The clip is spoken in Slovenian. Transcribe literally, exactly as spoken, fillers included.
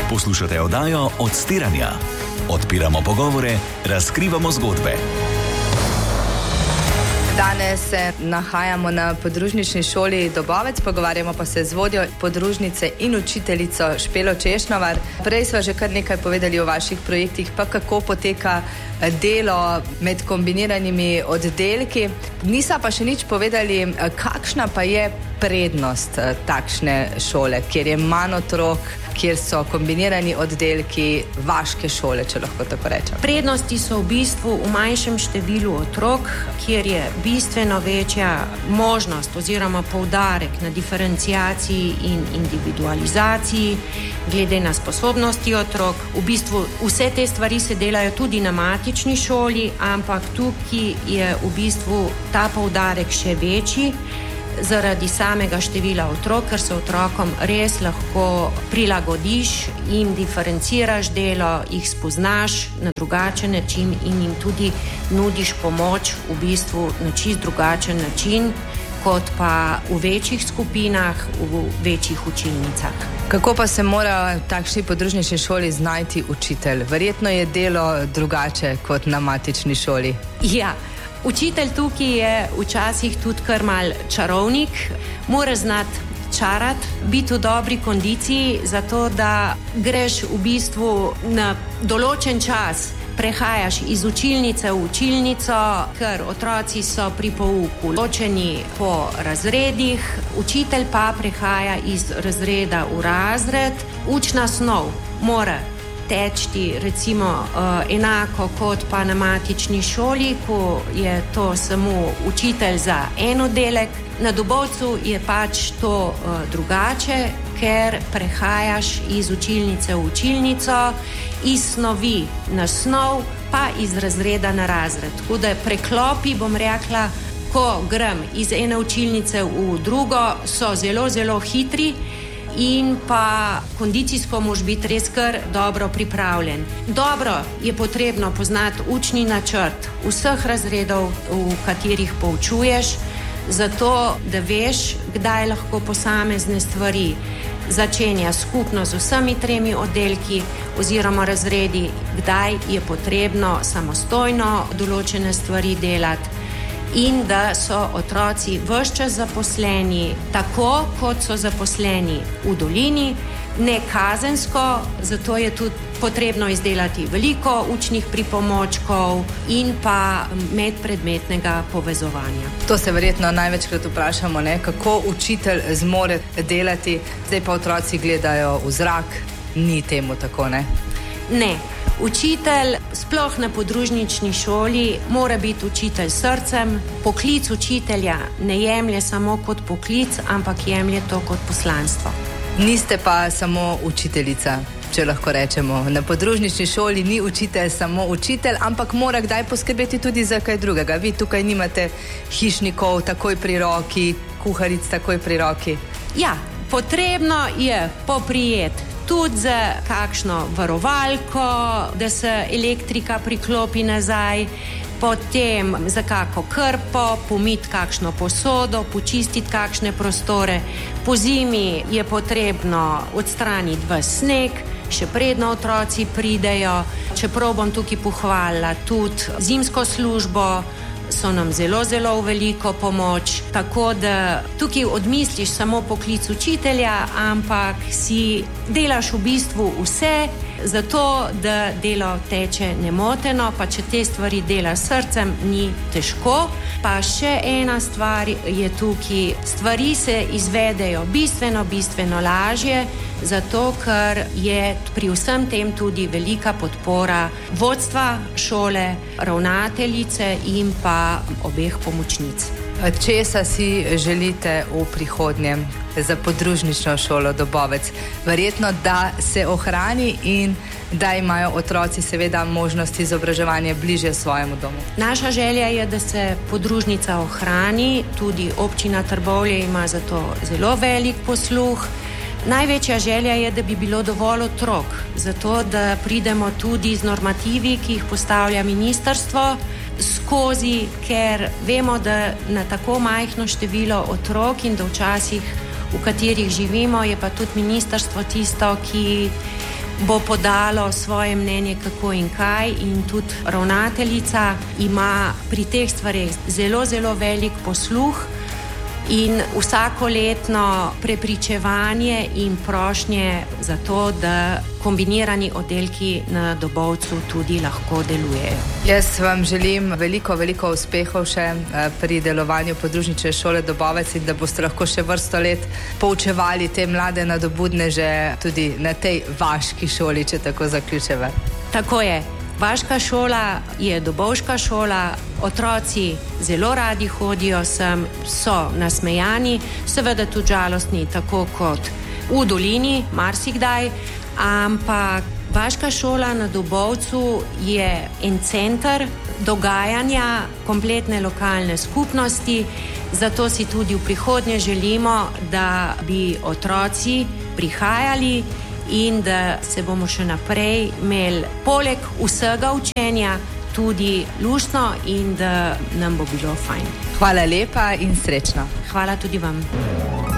Poslušate oddajo Odstiranja. Odpiramo pogovore, razkrivamo zgodbe. Danes se nahajamo na podružnični šoli Dobovec, pogovarjamo pa se z vodjo podružnice in učiteljico Špelo Češnovar. Prej sva že kar nekaj povedali o vaših projektih, pa kako poteka delo med kombiniranimi oddelki. Nisa pa še nič povedali, kakšna pa je prednost takšne šole, kjer je manj otrok, kjer so kombinirani oddelki, vaške šole, če lahko tako rečem. Prednosti so v bistvu v manjšem številu otrok, kjer je bistveno večja možnost oziroma poudarek na diferenciaciji in individualizaciji, glede na sposobnosti otrok. V bistvu vse te stvari se delajo tudi na matični šoli, ampak tukaj je v bistvu ta poudarek še večji, zaradi samega števila otrok, ker se otrokom res lahko prilagodiš, jim diferenciraš delo, jih spoznaš na drugačen način in jim tudi nudiš pomoč v bistvu na čist drugačen način, kot pa v večjih skupinah, v večjih učilnicah. Kako pa se mora v takšni podružnični šoli znajti učitelj? Verjetno je delo drugače kot na matični šoli. Ja. Učitelj tukaj je včasih tudi kar mal čarovnik, mora znati čarati, biti v dobri kondiciji, zato da greš v bistvu na določen čas, prehajaš iz učilnice v učilnico, ker otroci so pri pouku ločeni po razredih, učitelj pa prehaja iz razreda v razred, učna snov mora tečti recimo uh, enako kot pa na matični šoli, ko je to samo učitelj za en oddelek. Na Dobovcu je pač to uh, drugače, ker prehajaš iz učilnice v učilnico, iz snovi na snov, pa iz razreda na razred. Tako da preklopi, bom rekla, ko grem iz ene učilnice v drugo, so zelo, zelo hitri, in pa kondicijsko moraš biti res kar dobro pripravljen. Dobro je potrebno poznati učni načrt vseh razredov, v katerih poučuješ, zato da veš, kdaj lahko posamezne stvari začenja skupno z vsemi tremi oddelki oziroma razredi, kdaj je potrebno samostojno določene stvari delati, in da so otroci ves čas zaposleni tako, kot so zaposleni v dolini, ne kazensko, zato je tudi potrebno izdelati veliko učnih pripomočkov in pa medpredmetnega povezovanja. To se verjetno največkrat vprašamo, ne? Kako učitelj zmore delati, zdaj pa otroci gledajo v zrak, ni temu tako, ne? Ne. Učitelj, sploh na podružnični šoli, mora biti učitelj s srcem. Poklic učitelja ne jemlje samo kot poklic, ampak jemlje to kot poslanstvo. Niste pa samo učiteljica, če lahko rečemo. Na podružnični šoli ni učitelj samo učitelj, ampak mora kdaj poskrbeti tudi za kaj drugega. Vi tukaj nimate hišnikov takoj pri roki, kuharic takoj pri roki. Ja, potrebno je poprijeti tudi za kakšno varovalko, da se elektrika priklopi nazaj, potem za kako krpo, pomiti kakšno posodo, počistiti kakšne prostore. Po zimi je potrebno odstraniti ves sneg, še predno otroci pridejo. Čeprav bom tukaj pohvalila tudi zimsko službo, so nam zelo, zelo veliko pomoč, tako da tukaj odmisliš samo poklic učitelja, ampak si delaš v bistvu vse, zato da delo teče nemoteno, pa če te stvari delaš s srcem, ni težko. Pa še ena stvar je tukaj, stvari se izvedejo bistveno, bistveno lažje, zato ker je pri vsem tem tudi velika podpora vodstva šole, ravnateljice in pa obeh pomočnic. Česa si želite v prihodnjem za podružnično šolo Dobovec? Verjetno, da se ohrani in da imajo otroci seveda možnost izobraževanja bližje svojemu domu. Naša želja je, da se podružnica ohrani, tudi občina Trbovlje ima za to zelo velik posluh. Največja želja je, da bi bilo dovolj otrok, zato da pridemo tudi z normativi, ki jih postavlja ministrstvo, skozi, ker vemo, da na tako majhno število otrok in da včasih, v katerih živimo, je pa tudi ministrstvo tisto, ki bo podalo svoje mnenje, kako in kaj, in tudi ravnateljica ima pri teh stvareh zelo, zelo velik posluh in vsakoletno prepričevanje in prošnje za to, da kombinirani oddelki na Dobovcu tudi lahko delujejo. Jaz vam želim veliko, veliko uspehov še pri delovanju podružnične šole Dobovec in da boste lahko še vrsto let poučevali te mlade nadobudneže tudi na tej vaški šoli, če tako zaključeva. Tako je. Vaška šola je dobovška šola, otroci zelo radi hodijo sem, so nasmejani, seveda tudi žalostni, tako kot v dolini, marsikdaj, ampak vaška šola na Dobovcu je en center dogajanja kompletne lokalne skupnosti, zato si tudi v prihodnje želimo, da bi otroci prihajali in da se bomo še naprej imeli poleg vsega učenja tudi luštno in da nam bo bilo fajn. Hvala lepa in srečno. Hvala tudi vam.